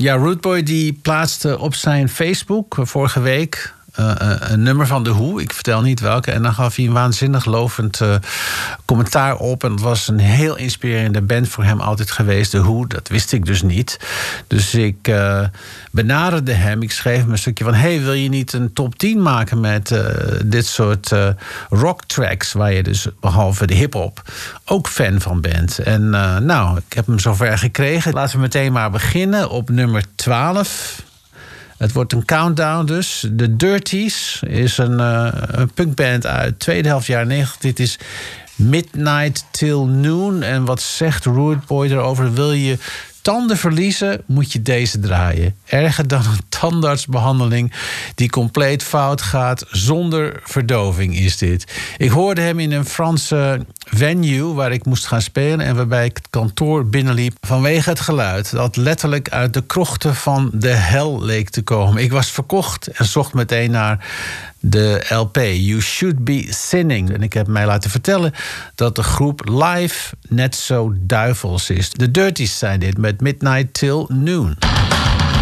Ja, Rootboy die plaatste op zijn Facebook vorige week een nummer van The Who. Ik vertel niet welke. En dan gaf hij een waanzinnig lovend commentaar op. En het was een heel inspirerende band voor hem altijd geweest. The Who, dat wist ik dus niet. Dus ik benaderde hem. Ik schreef hem een stukje van... hey, wil je niet een top 10 maken met dit soort rock tracks... waar je dus behalve de hiphop ook fan van bent. En nou, ik heb hem zover gekregen. Laten we meteen maar beginnen op nummer 12... Het wordt een countdown dus. The Dirties is een punkband uit tweede helft jaren 90. Dit is Midnight Till Noon. En wat zegt Rootboy erover? Wil je tanden verliezen, moet je deze draaien. Erger dan een tandartsbehandeling die compleet fout gaat. Zonder verdoving is dit. Ik hoorde hem in een Franse venue waar ik moest gaan spelen... en waarbij ik het kantoor binnenliep vanwege het geluid... dat letterlijk uit de krochten van de hel leek te komen. Ik was verkocht en zocht meteen naar de LP You Should Be Sinning. En ik heb mij laten vertellen dat de groep live net zo duivels is. De Dirties zijn dit met Midnight Till Noon.